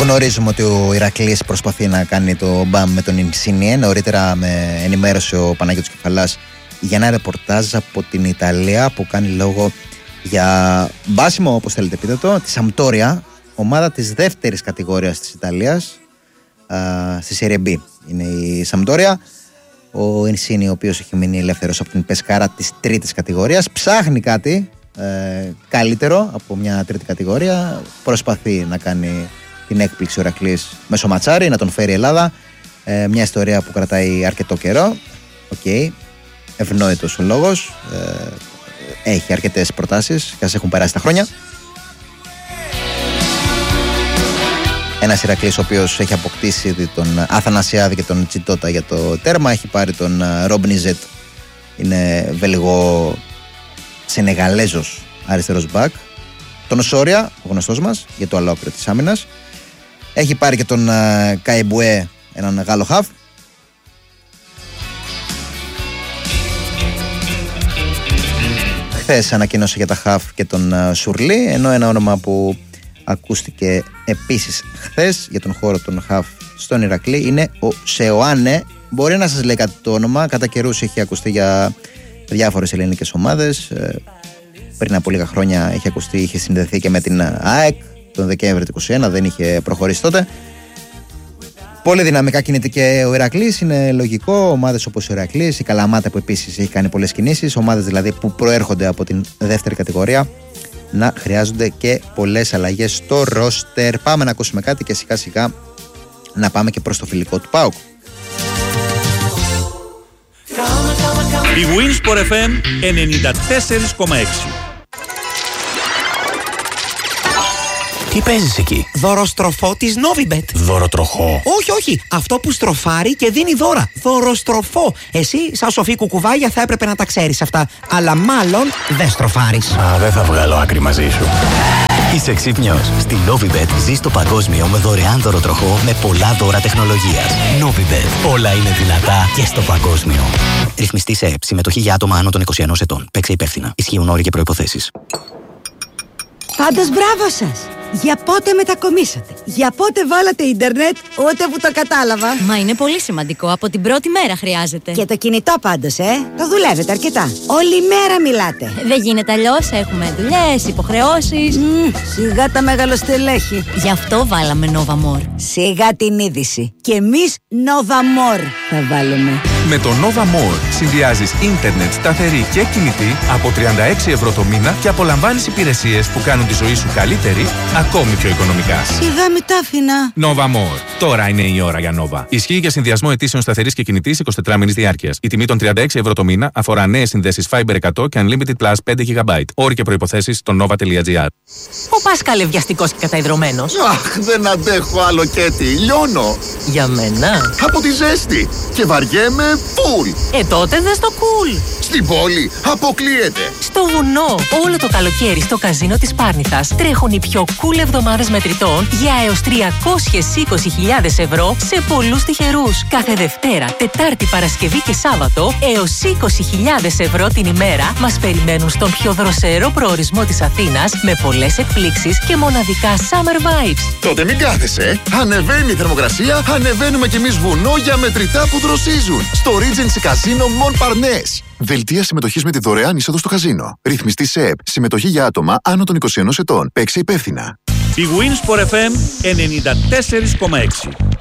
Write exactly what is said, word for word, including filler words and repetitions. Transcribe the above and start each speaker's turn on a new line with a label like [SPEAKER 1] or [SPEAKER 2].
[SPEAKER 1] Γνωρίζουμε ότι ο Ηρακλής προσπαθεί να κάνει το μπαμ με τον Ινσίνιε. Νωρίτερα με ενημέρωσε ο Παναγιώτης Κεφαλάς για ένα ρεπορτάζ από την Ιταλία που κάνει λόγο για μπάσιμο, όπως θέλετε πείτε το, τη Σαμπτόρια, ομάδα της δεύτερης κατηγορίας της Ιταλίας, α, στη Serie B. Είναι η Σαμπτόρια. Ο Ινσίνιε, ο οποίος έχει μείνει ελεύθερος από την Πεσκάρα της τρίτης κατηγορίας, ψάχνει κάτι ε, καλύτερο από μια τρίτη κατηγορία. Προσπαθεί να κάνει την έκπληξη ο Ηρακλής μέσω ματσάρι, να τον φέρει η Ελλάδα. Ε, μια ιστορία που κρατάει αρκετό καιρό. Οκ. Okay. Ευνόητος ο λόγος. Ε, έχει αρκετές προτάσεις και ας έχουν περάσει τα χρόνια. Ένας Ηρακλής ο οποίος έχει αποκτήσει τον Αθανασιάδη και τον Τσιτότα για το τέρμα. Έχει πάρει τον Ρομπνιζέτ, είναι Βελγό Σενεγαλέζος αριστερός μπακ. Τον Σόρια, ο γνωστός μας, για το αλόκριο της άμυνας. Έχει πάρει και τον Καϊμπουέ, έναν Γάλλο χαφ. Χθες ανακοίνωσε για τα χαφ και τον Σουρλί, ενώ ένα όνομα που ακούστηκε επίσης χθες για τον χώρο των χαφ στον Ηρακλή είναι ο Σεοάνε. Μπορεί να σας λέει κάτι το όνομα, κατά καιρούς έχει ακουστεί για διάφορες ελληνικές ομάδες. Πριν από λίγα χρόνια είχε ακουστεί, είχε συνδεθεί και με την ΑΕΚ τον Δεκέμβριο του είκοσι ένα, δεν είχε προχωρήσει τότε. Πολύ δυναμικά κινείται και ο Ηρακλής, είναι λογικό. Ομάδες όπως ο Ηρακλής, η Καλαμάτα που επίσης έχει κάνει πολλές κινήσεις, ομάδες δηλαδή που προέρχονται από την δεύτερη κατηγορία, να χρειάζονται και πολλές αλλαγές στο ρόστερ. Πάμε να ακούσουμε κάτι και σιγά σιγά να πάμε και προς το φιλικό του ΠΑΟΚ.
[SPEAKER 2] Η Winsport εφ εμ ενενήντα τέσσερα κόμμα έξι.
[SPEAKER 3] Τι παίζεις εκεί?
[SPEAKER 4] Δωροστροφό της Novibet.
[SPEAKER 3] Δωροτροχό?
[SPEAKER 4] Όχι, όχι. Αυτό που στροφάρει και δίνει δώρα. Δωροστροφό. Εσύ, σαν σοφή κουκουβάγια, θα έπρεπε να τα ξέρεις αυτά. Αλλά μάλλον δεν στροφάρεις.
[SPEAKER 3] Α, δεν θα βγάλω άκρη μαζί σου. Είσαι ξύπνιος. Στη Novibet ζεις το παγκόσμιο με δωρεάν δωροτροχό με πολλά δώρα τεχνολογίας. Novibet. Όλα είναι δυνατά και στο παγκόσμιο. Ρυθμιστή σε ΕΠ. Συμμετοχή για άτομα άνω των είκοσι ενός ετών. Παίξε υπεύθυνα. Ισχύουν όροι και προϋποθέσεις.
[SPEAKER 5] Πάντως μπράβο σας! Για πότε μετακομίσατε? Για πότε βάλατε ίντερνετ? Ούτε που το κατάλαβα.
[SPEAKER 6] Μα είναι πολύ σημαντικό. Από την πρώτη μέρα χρειάζεται.
[SPEAKER 5] Και το κινητό πάντως, ε! Το δουλεύετε αρκετά. Όλη μέρα μιλάτε.
[SPEAKER 6] Δεν γίνεται αλλιώς. Έχουμε δουλειές, υποχρεώσεις.
[SPEAKER 5] Mm, σιγά τα μεγαλοστελέχη.
[SPEAKER 6] Γι' αυτό βάλαμε Nova More.
[SPEAKER 5] Σιγά την είδηση. Και εμείς Nova More θα βάλουμε.
[SPEAKER 7] Με το Nova More συνδυάζεις ίντερνετ σταθερή και κινητή από τριάντα έξι ευρώ το μήνα και απολαμβάνεις υπηρεσίες που κάνουν τη ζωή σου καλύτερη, ακόμη πιο οικονομικά.
[SPEAKER 5] Σιγά μη τα άφηνα.
[SPEAKER 7] Nova More. Τώρα είναι η ώρα για Nova. Ισχύει για συνδυασμό αιτήσεων σταθερής και κινητής εικοσιτετράμηνης διάρκειας. Η τιμή των τριάντα έξι ευρώ το μήνα αφορά νέες συνδέσεις Fiber εκατό και Unlimited Plus πέντε γιγαμπάιτ. Όροι και προϋποθέσεις στο nova.gr.
[SPEAKER 8] Ο Πάσκαλ βιαστικός και καταϊδρωμένος.
[SPEAKER 9] Αχ, δεν αντέχω άλλο Κέτι. Λιώνω.
[SPEAKER 8] Για μένα.
[SPEAKER 9] Από τη ζέστη. Και βαριέμαι φουλ.
[SPEAKER 8] Ε, τότε δες το cool.
[SPEAKER 9] Στην πόλη αποκλείεται.
[SPEAKER 8] Στο βουνό. Όλο το καλοκαίρι στο καζίνο της Πάρνηθας τρέχουν οι πιο cool εβδομάδες μετρητών για έως τριακόσιες είκοσι χιλιάδες ευρώ σε πολλούς τυχερούς. Κάθε Δευτέρα, Τετάρτη, Παρασκευή και Σάββατο έως είκοσι χιλιάδες ευρώ την ημέρα μας περιμένουν στον πιο δροσερό προορισμό της Αθήνας με πολλές εκπλήξεις και μοναδικά summer vibes.
[SPEAKER 9] Τότε μην κάθεσαι. Ανεβαίνει η θερμοκρασία, ανεβαίνουμε κι εμείς βουνό για μετρητά που δροσίζουν. Στο Regency Casino Mon Parnasse. Δελτία συμμετοχής με τη δωρεάν είσοδο στο καζίνο. Ρυθμιστή σε ΕΠ. Συμμετοχή για άτομα άνω των είκοσι ενός ετών. Παίξε υπεύθυνα.
[SPEAKER 2] Η Winsport εφ εμ ενενήντα τέσσερα κόμμα έξι.